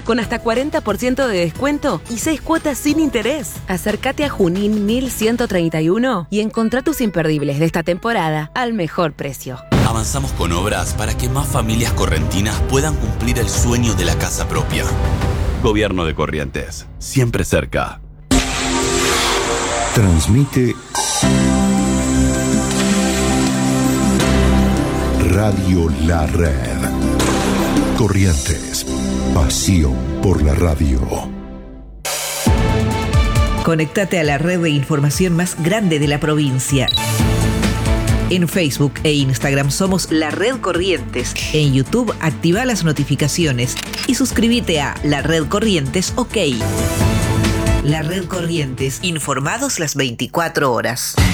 con hasta 40% de descuento y 6 cuotas sin interés. Acércate a Junín 1131 y encontrá tus imperdibles de esta temporada al mejor precio. Avanzamos con obras para que más familias correntinas puedan cumplir el sueño de la casa propia. Gobierno de Corrientes, siempre cerca. Transmite Radio La Red. Corrientes, pasión por la radio. Conéctate a la red de información más grande de la provincia. En Facebook e Instagram somos La Red Corrientes. En YouTube activa las notificaciones y suscríbete a La Red Corrientes OK. La Red Corrientes, informados las 24 horas.